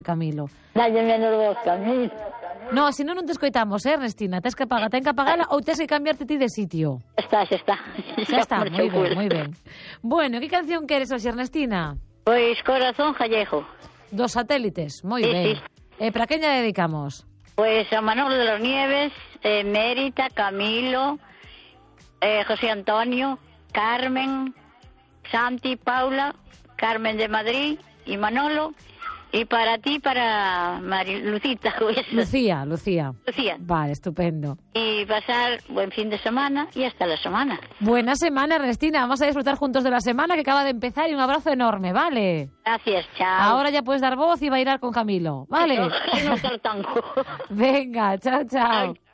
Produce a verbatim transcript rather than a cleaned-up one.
Camilo. Dalle menos voz, Camilo. No, así non non te escoitamos, eh, Ernestina. Tes que apagar, ten que apagala ou tes que cambiarte ti de sitio. Está, xa está. Xa está, moi ben, moi ben. Bueno, que canción queres hoxe, Ernestina? Pois Corazón Jallejo. Dos satélites, moi Sí, ben. sí. Eh, para quen lla dedicamos? Pois a Manolo de los Nieves, eh, Mérita, Camilo, eh, José Antonio, Carmen, Santi, Paula, Carmen de Madrid y Manolo. Y para ti, para Mari Lucita. Lucía, Lucía. Lucía. Vale, estupendo. Y pasar buen fin de semana y hasta la semana. Buena semana, Ernestina. Vamos a disfrutar juntos de la semana que acaba de empezar y un abrazo enorme, ¿vale? Gracias, chao. Ahora ya puedes dar voz y bailar con Camilo, ¿vale? No, no, no, tango. Venga, chao, chao.